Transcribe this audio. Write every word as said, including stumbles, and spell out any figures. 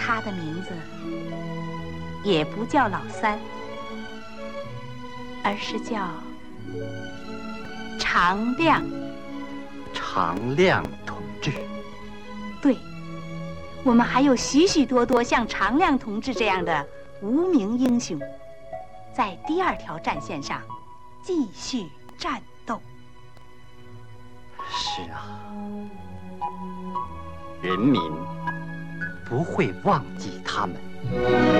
他的名字也不叫老三，而是叫常亮。 常亮同志。 对，我们还有许许多多像常亮同志这样的无名英雄，在第二条战线上继续战斗。 是啊，人民不会忘记他们。